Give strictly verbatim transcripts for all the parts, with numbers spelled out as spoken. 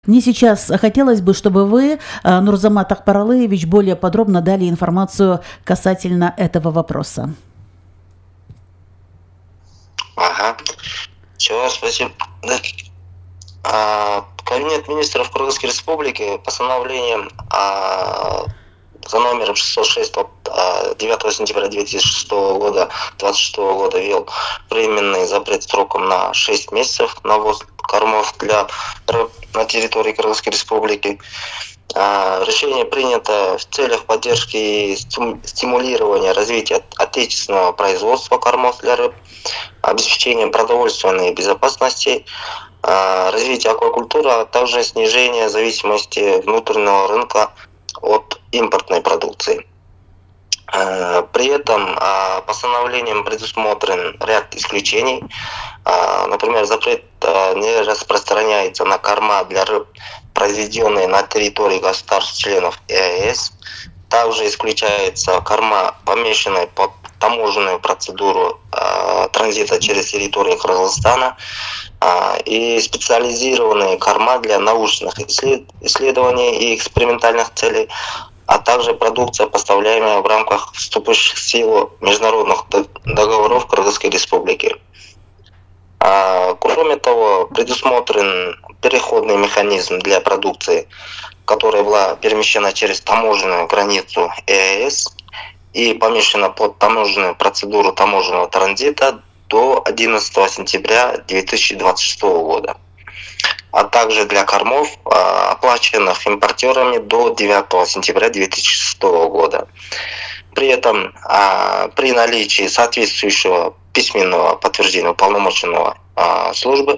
Мне сейчас хотелось бы, чтобы вы, Нурзамат Акбаралыевич, более подробно дали информацию касательно этого вопроса. Ага. Все, спасибо. Да. А, Кабинет министров Кыргызской Республики постановлением а, за номером шестьсот шесть от девятого сентября две тысячи шестого года, двадцать шестого года ввел временный запрет сроком на шесть месяцев на ввоз кормов для рыб на территории Кыргызской Республики. Решение принято в целях поддержки и стимулирования развития отечественного производства кормов для рыб, обеспечения продовольственной безопасности, развития аквакультуры, а также снижения зависимости внутреннего рынка от импортной продукции. При этом постановлением предусмотрен ряд исключений. Например, запрет не распространяется на корма для рыб, произведенные на территории государств-членов ЕАЭС. Также исключается корма, помещенные под таможенную процедуру транзита через территорию Кыргызстана, и специализированные корма для научных исследований и экспериментальных целей, а также продукция, поставляемая в рамках вступивших в силу международных договоров Кыргызской Республики. Кроме того, предусмотрен переходный механизм для продукции, которая была перемещена через таможенную границу ЕАЭС и помещена под таможенную процедуру таможенного транзита до одиннадцатого сентября две тысячи двадцать шестого года, а также для кормов, оплаченных импортерами до девятого сентября две тысячи шестого года. При этом при наличии соответствующего письменного подтверждения уполномоченного службы,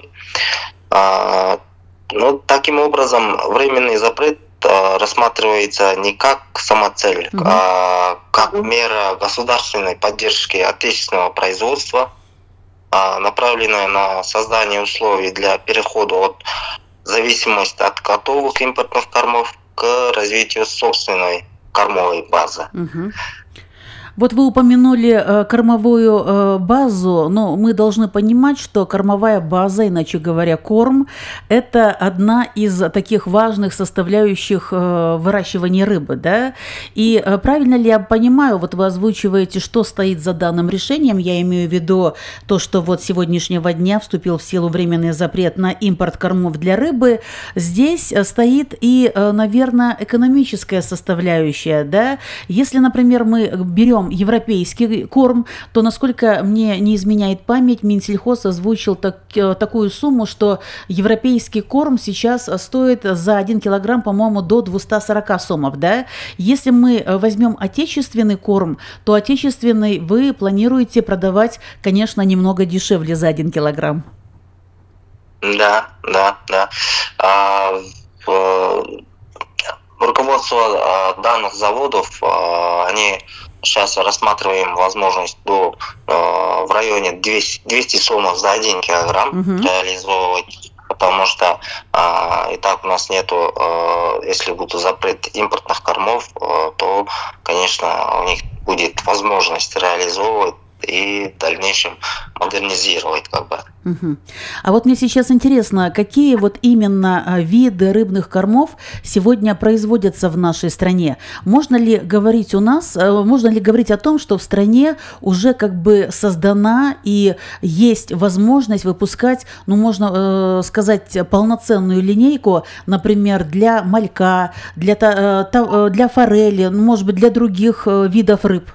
ну, таким образом временный запрет рассматривается не как самоцель, угу. а как мера государственной поддержки отечественного производства, направленная на создание условий для перехода от зависимости от готовых импортных кормов к развитию собственной кормовой базы. Угу. Вот вы упомянули э, кормовую э, базу, но мы должны понимать, что кормовая база, иначе говоря, корм, это одна из таких важных составляющих э, выращивания рыбы, да? И э, правильно ли я понимаю, вот вы озвучиваете, что стоит за данным решением, я имею в виду то, что вот с сегодняшнего дня вступил в силу временный запрет на импорт кормов для рыбы, здесь стоит и, э, наверное, экономическая составляющая, да? Если, например, мы берем европейский корм, то, насколько мне не изменяет память, Минсельхоз озвучил так, такую сумму, что европейский корм сейчас стоит за один килограмм, по-моему, до двести сорок сомов, да? Если мы возьмем отечественный корм, то отечественный вы планируете продавать, конечно, немного дешевле за один килограмм. Да, да, да. А, в, руководство данных заводов, они сейчас рассматриваем возможность до э, в районе двести сомов за один килограмм uh-huh. реализовывать, потому что э, и так у нас нету, э, если будет запрет импортных кормов, э, то, конечно, у них будет возможность реализовывать и в дальнейшем модернизировать как бы. Угу. А вот мне сейчас интересно, какие вот именно виды рыбных кормов сегодня производятся в нашей стране? Можно ли говорить у нас, можно ли говорить о том, что в стране уже как бы создана и есть возможность выпускать, ну, можно э, сказать, полноценную линейку, например, для малька, для, э, для форели, может быть, для других видов рыб?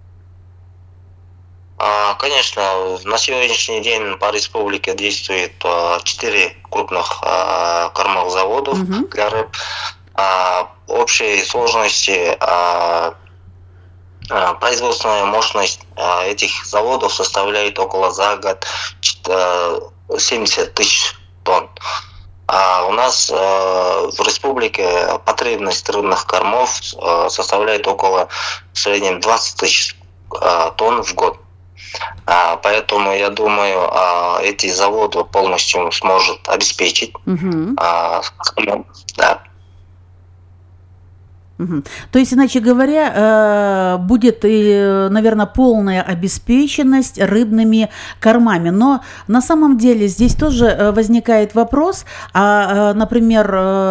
Конечно, на сегодняшний день по республике действует четыре крупных кормовых заводов uh-huh. для рыб. Общей сложности производственная мощность этих заводов составляет около за год семьдесят тысяч тонн. А у нас в республике потребность рыбных кормов составляет около в среднем двадцать тысяч тонн в год. Поэтому, я думаю, эти заводы полностью сможет обеспечить. Uh-huh. Да. Мгм. То есть, иначе говоря, э, будет, э, наверное, полная обеспеченность рыбными кормами. Но на самом деле здесь тоже э, возникает вопрос, а, э, например, э,